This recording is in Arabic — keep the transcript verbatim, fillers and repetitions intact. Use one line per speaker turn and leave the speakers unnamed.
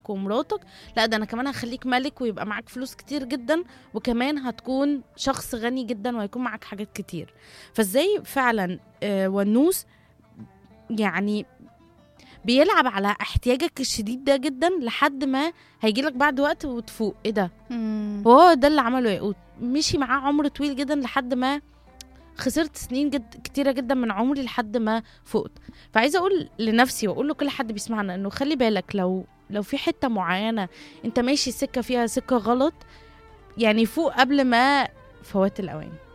وابنك ومراتك، لا ده انا كمان هخليك ملك ويبقى معاك فلوس كتير جدا، وكمان هتكون شخص غني جدا وهيكون معاك حاجات كتير. فازاي فعلا آه ونوس يعني بيلعب على احتياجك الشديد ده جدا لحد ما هيجيلك بعد وقت وتفوق ايه ده.
مم.
وهو ده اللي عمله ياقوت، مشي معاه عمر طويل جدا لحد ما خسرت سنين جد كتيرة جدا من عمري لحد ما فقت. فعايزة اقول لنفسي واقول لكل حد بيسمعنا انه خلي بالك لو لو في حتة معينة انت ماشي سكة فيها سكة غلط، يعني فوق قبل ما فوات الاوان.